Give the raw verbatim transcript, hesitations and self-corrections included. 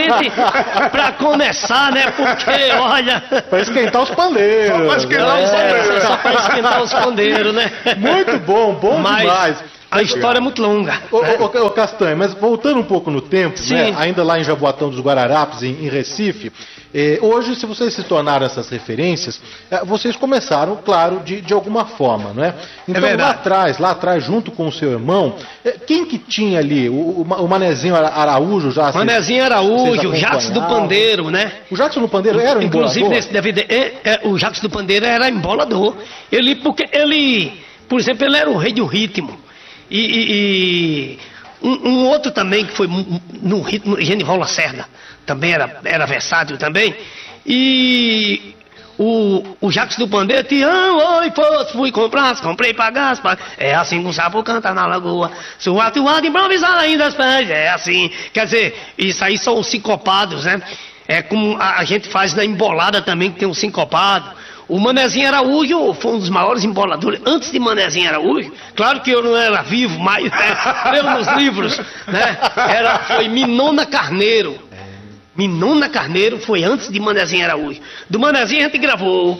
gente, pra começar, né? Porque, olha... Pra esquentar os pandeiros. Só pra esquentar é, os pandeiros. Só pra esquentar os pandeiros, né? Muito bom, bom Mas demais. a história é muito longa. Ô, né? ô, ô, ô, Castanho, mas voltando um pouco no tempo, Sim. né, ainda lá em Jaboatão dos Guararapes, em, em Recife, eh, hoje, se vocês se tornaram essas referências, eh, vocês começaram, claro, de, de alguma forma, não é? Então, verdade. lá atrás, lá atrás, junto com o seu irmão, eh, quem que tinha ali? O, o, o Manezinho Ara- Araújo já... Manezinho vocês Araújo, o Jackson do acompanhavam? Pandeiro, né? O Jackson do Pandeiro era um Inclusive, embolador? nesse D V D, é, é, o Jackson do Pandeiro era embolador. Ele, porque ele, por exemplo, ele era o rei do ritmo. E, e- e um, um outro também que foi mu- no ritmo, Genival Lacerda, também era, era versátil também. E o, o Jackson do Pandeiro tinha, ah, oi, fosse, fui comprar, comprei, pagasse, pag... É assim que um sapo canta na lagoa, sua atuada improvisada ainda as pés, é assim. Quer dizer, isso aí são os sincopados, né? É como a, a gente faz na embolada também, que tem um sincopado. O Manezinho Araújo foi um dos maiores emboladores. Antes de Manezinho Araújo, claro que eu não era vivo, mas né, pelos livros, né? Era, foi Minona Carneiro. Minona Carneiro foi antes de Manezinho Araújo. Do Manezinho a gente gravou